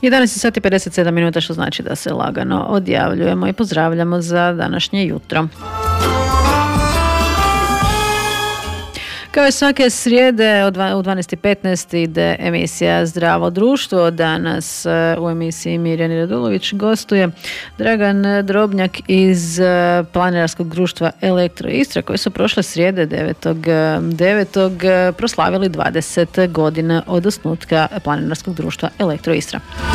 11 sati 57 minuta, što znači da se lagano odjavljujemo i pozdravljamo za današnje jutro. Kao i svake srijede u 12:15 ide emisija Zdravo društvo. Danas u emisiji Mirjana Radulović gostuje Dragan Drobnjak iz Planinarskog društva Elektro Istra, koji su prošle srijede 9.9. proslavili 20 godina od osnutka Planinarskog društva Elektro Istra.